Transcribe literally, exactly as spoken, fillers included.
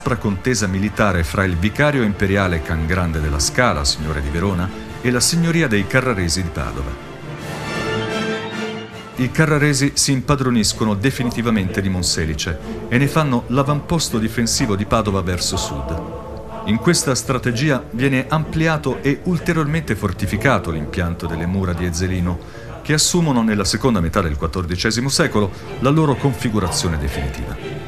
contesa militare fra il vicario imperiale Can Grande della Scala, signore di Verona, e la signoria dei Carraresi di Padova. I Carraresi si impadroniscono definitivamente di Monselice e ne fanno l'avamposto difensivo di Padova verso sud. In questa strategia viene ampliato e ulteriormente fortificato l'impianto delle mura di Ezzelino, che assumono nella seconda metà del quattordicesimo secolo la loro configurazione definitiva.